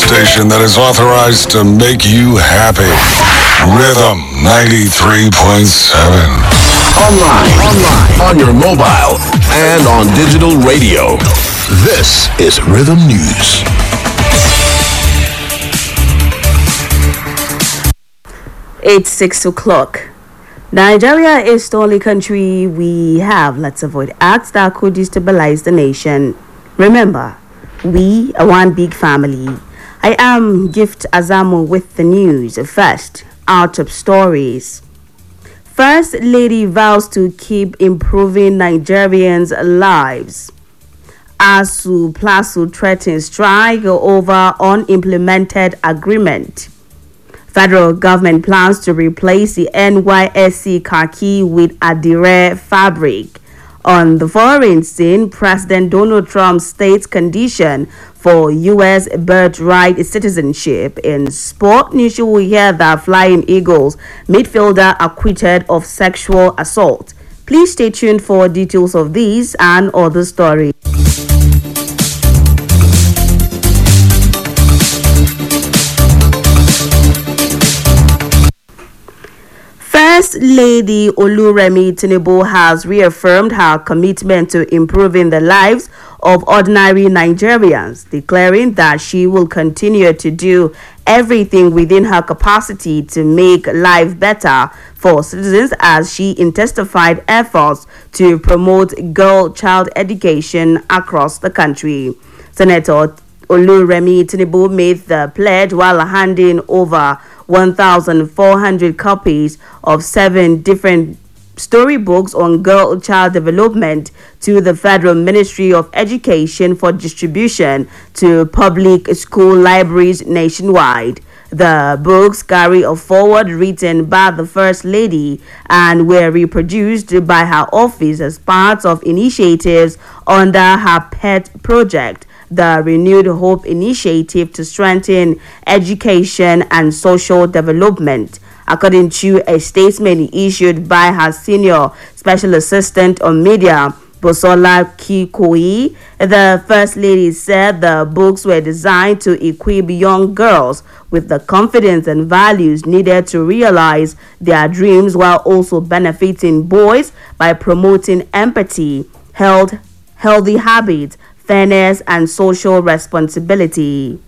station that is authorized to make you happy. Rhythm 93.7. Online, on your mobile, and on digital radio. This is Rhythm News. It's 6 o'clock. Nigeria is the only country we have. Let's avoid acts that could destabilize the nation. Remember, we are one big family. I am Gift Azamo with the news. First, our top stories. First Lady vows to keep improving Nigerians' lives. ASU Plasu threatens strike over unimplemented agreement. Federal government plans to replace the NYSC khaki with Adire fabric. On the foreign scene, President Donald Trump states condition for U.S. birthright citizenship. In sport news, you will hear that Flying Eagles midfielder acquitted of sexual assault. Please stay tuned for details of these and other stories. First Lady Oluremi Tinubu has reaffirmed her commitment to improving the lives of ordinary Nigerians, declaring that she will continue to do everything within her capacity to make life better for citizens as she intensified efforts to promote girl-child education across the country. Senator Oluremi Tinubu made the pledge while handing over 1,400 copies of 7 different storybooks on girl-child development to the Federal Ministry of Education for distribution to public school libraries nationwide. The books carry a foreword written by the First Lady and were reproduced by her office as part of initiatives under her pet project, the Renewed Hope Initiative to strengthen education and social development. According to a statement issued by her senior special assistant on media, Bosola Kikoyi, the First Lady said the books were designed to equip young girls with the confidence and values needed to realize their dreams while also benefiting boys by promoting empathy, healthy habits, fairness, and social responsibility.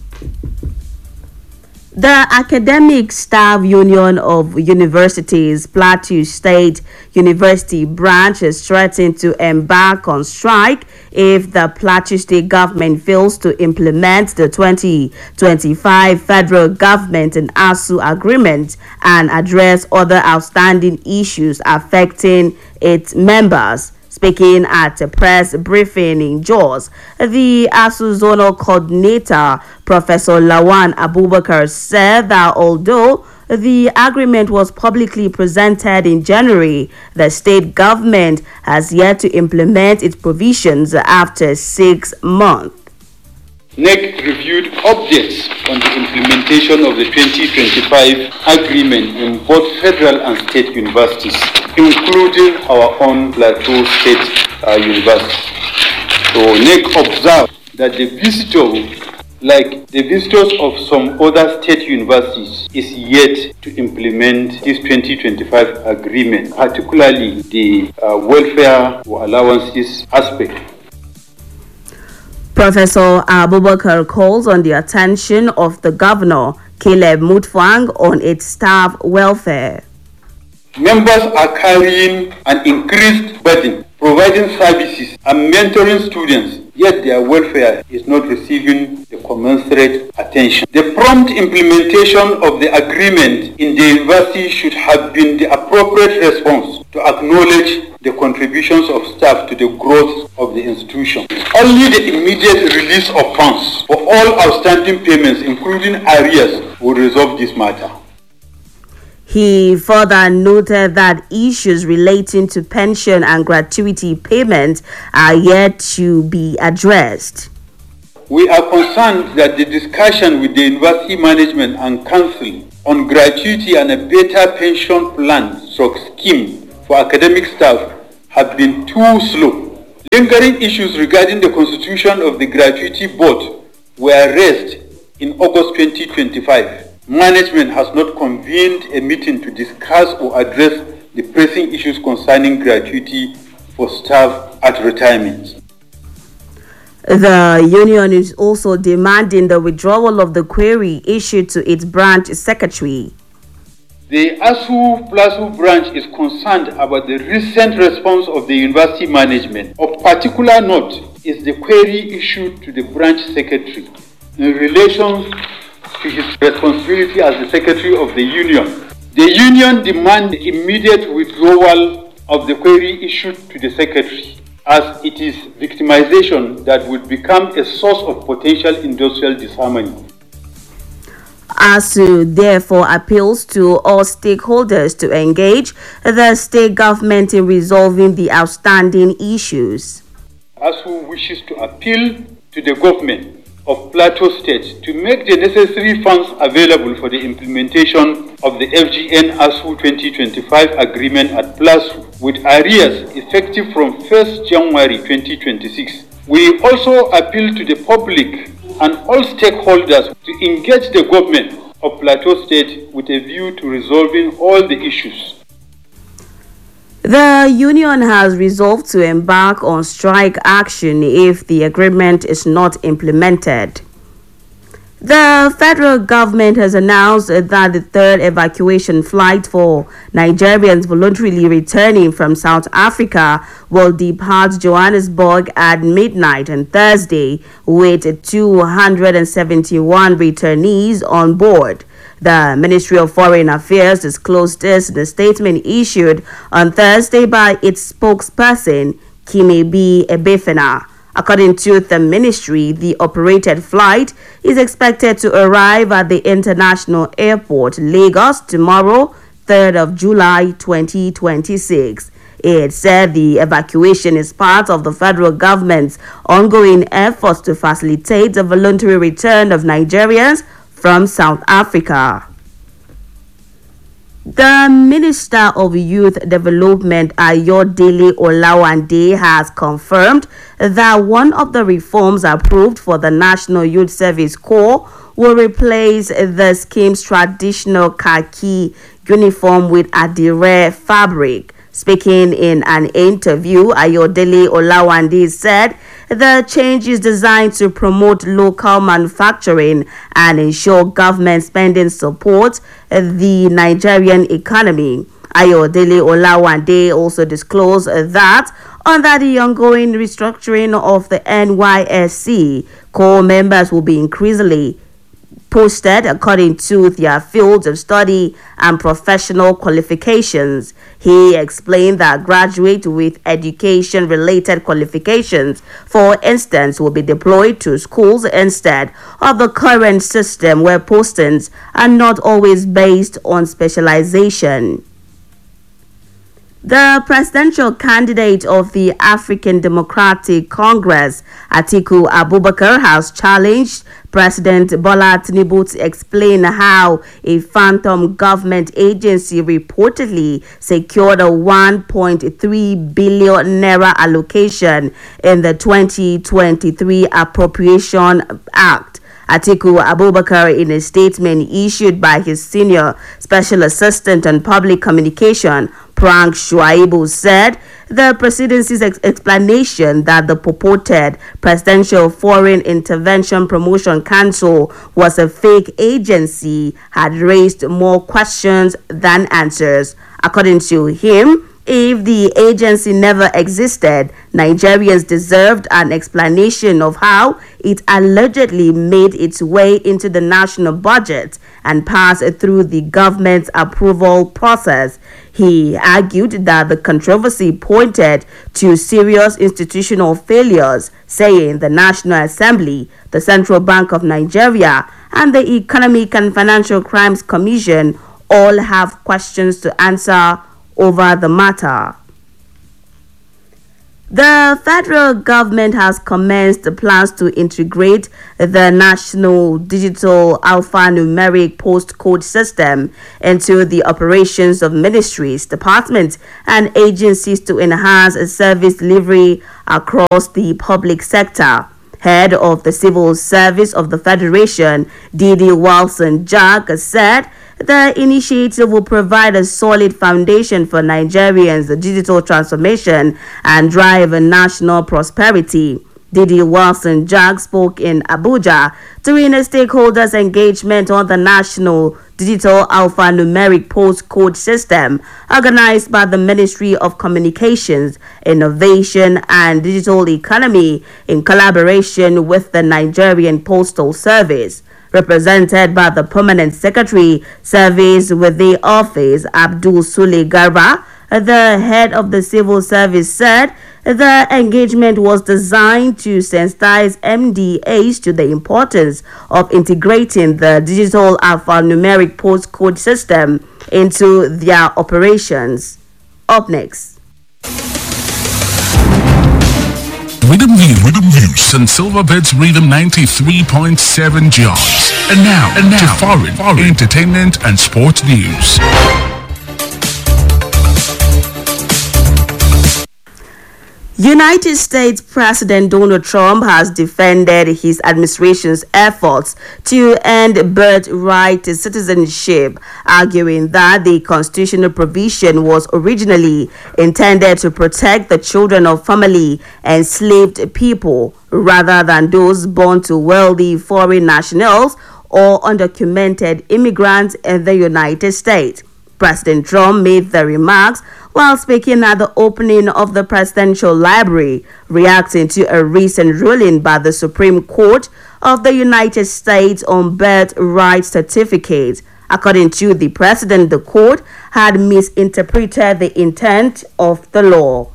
The Academic Staff Union of Universities, Plateau State University branch is threatened to embark on strike if the Plateau State government fails to implement the 2025 federal government and ASU agreement and address other outstanding issues affecting its members. Speaking at a press briefing in Jos, the ASU Zonal Coordinator, Professor Lawan Abubakar, said that although the agreement was publicly presented in January, the state government has yet to implement its provisions after 6 months. NEC reviewed updates on the implementation of the 2025 agreement in both federal and state universities, including our own Plateau State University. So NEC observed that the visitors of some other state universities is yet to implement this 2025 agreement, particularly the welfare or allowances aspect. Professor Abubakar calls on the attention of the governor, Caleb Mutfwang, on its staff welfare. Members are carrying an increased burden, providing services and mentoring students, yet their welfare is not receiving the commensurate attention. The prompt implementation of the agreement in the university should have been the appropriate response to acknowledge the contributions of staff to the growth of the institution. Only the immediate release of funds for all outstanding payments, including arrears, will resolve this matter. He further noted that issues relating to pension and gratuity payments are yet to be addressed. We are concerned that the discussion with the university management and council on gratuity and a better pension plan scheme for academic staff have been too slow. Lingering issues regarding the constitution of the gratuity board were raised in August 2025, management has not convened a meeting to discuss or address the pressing issues concerning gratuity for staff at retirement. The union is also demanding the withdrawal of the query issued to its branch secretary. The ASU Plateau branch is concerned about the recent response of the university management. Of particular note is the query issued to the branch secretary in relation to his responsibility as the secretary of the union. The union demands the immediate withdrawal of the query issued to the secretary, as it is victimization that would become a source of potential industrial disharmony. ASU therefore appeals to all stakeholders to engage the state government in resolving the outstanding issues. ASU wishes to appeal to the government of Plateau State to make the necessary funds available for the implementation of the FGN ASU 2025 agreement at Plateau, with arrears effective from 1st January 2026. We also appeal to the public and all stakeholders to engage the government of Plateau State with a view to resolving all the issues. The union has resolved to embark on strike action if the agreement is not implemented. The federal government has announced that the third evacuation flight for Nigerians voluntarily returning from South Africa will depart Johannesburg at midnight on Thursday with 271 returnees on board. The Ministry of Foreign Affairs disclosed this in a statement issued on Thursday by its spokesperson, Kimebi Ebefena. According to the ministry, the operated flight is expected to arrive at the International Airport, Lagos, tomorrow, 3rd of July 2026. It said the evacuation is part of the federal government's ongoing efforts to facilitate the voluntary return of Nigerians from South Africa. The Minister of Youth Development, Ayodele Olawande, has confirmed that one of the reforms approved for the National Youth Service Corps will replace the scheme's traditional khaki uniform with adire fabric. Speaking in an interview, Ayodele Olawande said the change is designed to promote local manufacturing and ensure government spending supports the Nigerian economy. Ayodele Olawande also disclosed that under the ongoing restructuring of the NYSC, core members will be increasingly posted according to their fields of study and professional qualifications. He explained that graduates with education-related qualifications, for instance, will be deployed to schools instead of the current system where postings are not always based on specialization. The presidential candidate of the African Democratic Congress, Atiku Abubakar, has challenged President Bola Tinubu to explain how a phantom government agency reportedly secured a 1.3 billion naira allocation in the 2023 Appropriation Act. Atiku Abubakar, in a statement issued by his senior special assistant on public communication, Prank Shuaibu, said the presidency's explanation that the purported Presidential Foreign Intervention Promotion Council was a fake agency had raised more questions than answers. According to him, if the agency never existed, Nigerians deserved an explanation of how it allegedly made its way into the national budget and passed through the government's approval process. He argued that the controversy pointed to serious institutional failures, saying the National Assembly, the Central Bank of Nigeria, and the Economic and Financial Crimes Commission all have questions to answer over the matter. The federal government has commenced plans to integrate the National Digital Alphanumeric Postcode System into the operations of ministries, departments, and agencies to enhance service delivery across the public sector. Head of the Civil Service of the Federation, Didi Wilson Jack, said the initiative will provide a solid foundation for Nigerians' digital transformation and drive national prosperity. Didi Wilson Jack spoke in Abuja during a stakeholders engagement on the National Digital Alphanumeric Postcode System organized by the Ministry of Communications, Innovation and Digital Economy in collaboration with the Nigerian Postal Service. Represented by the Permanent Secretary, Service with the Office, Abdul Sule Garba, the head of the civil service said the engagement was designed to sensitize MDAs to the importance of integrating the digital alphanumeric postcode system into their operations. Up next. Rhythm News and Silverbirds Rhythm 93.7 jobs. And now to foreign entertainment and sports news. United States President Donald Trump has defended his administration's efforts to end birthright citizenship, arguing that the constitutional provision was originally intended to protect the children of formerly enslaved people rather than those born to wealthy foreign nationals or undocumented immigrants in the United States. President Trump made the remarks while speaking at the opening of the Presidential Library, reacting to a recent ruling by the Supreme Court of the United States on birthright certificates. According to the president, the court had misinterpreted the intent of the law.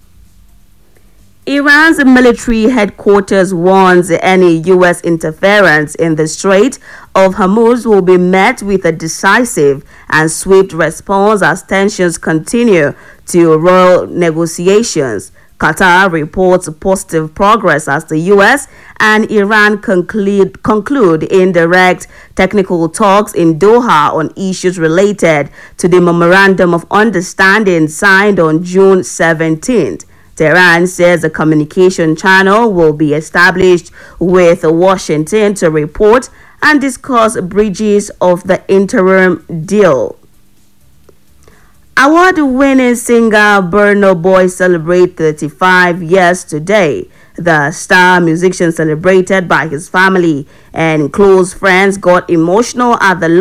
Iran's military headquarters warns any U.S. interference in the Strait of Hormuz will be met with a decisive and swift response as tensions continue to roil negotiations. Qatar reports positive progress as the U.S. and Iran conclude indirect technical talks in Doha on issues related to the Memorandum of Understanding signed on June 17th. Tehran says a communication channel will be established with Washington to report and discuss breaches of the interim deal. Award-winning singer Burna Boy celebrates 35 years today. The star musician, celebrated by his family and close friends, got emotional at the